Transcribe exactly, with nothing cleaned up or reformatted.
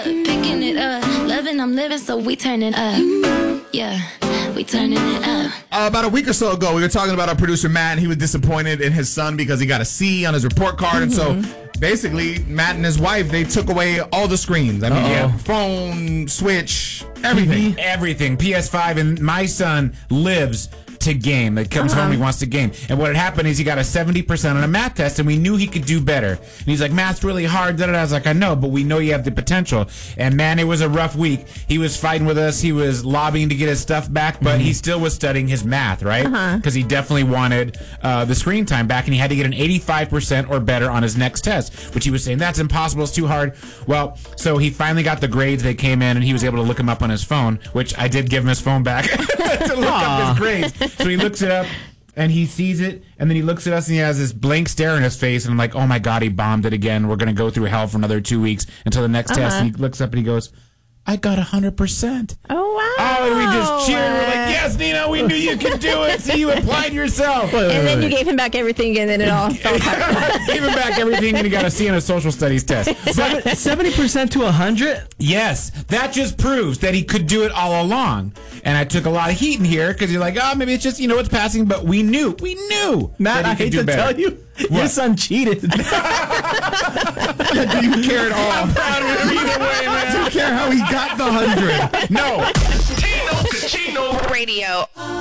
Picking it up, loving, I'm living, so we turning up. Yeah, we turning it up. Uh, about a week or so ago, we were talking about our producer, Matt, and he was disappointed in his son because he got a C on his report card. Mm-hmm. And so basically, Matt and his wife, they took away all the screens. I mean, yeah, phone, Switch, everything. Everything. P S five, and my son lives to game. That comes uh-huh. home, he wants to game. And what had happened is he got a seventy percent on a math test, and we knew he could do better. And he's like, math's really hard. Da, da, da. I was like, I know, but we know you have the potential. And man, it was a rough week. He was fighting with us. He was lobbying to get his stuff back, but mm-hmm. he still was studying his math, right? Because uh-huh. he definitely wanted uh, the screen time back, and he had to get an eighty-five percent or better on his next test, which he was saying, that's impossible. It's too hard. Well, so he finally got the grades. They came in, and he was able to look them up on his phone, which I did give him his phone back to look Aww. up his grades. So he looks it up, and he sees it, and then he looks at us, and he has this blank stare on his face, and I'm like, oh my God, he bombed it again. We're going to go through hell for another two weeks until the next uh-huh. test. And he looks up, and he goes, I got one hundred percent. Oh, wow. Oh, and we just cheered. We're like, yes, Nina, we knew you could do it. See, you applied yourself. And then you gave him back everything, and then it all fell apart. Gave him back everything, and he got a C on a social studies test. seventy percent to one hundred? Yes. That just proves that he could do it all along. And I took a lot of heat in here because you're like, oh, maybe it's just, you know, it's passing. But we knew. We knew. Matt, I hate to better. tell you, what? Your son cheated. Do you care at all? I'm proud of him either way, man. I don't care how he got the one hundred. No. Tino Cucino Radio.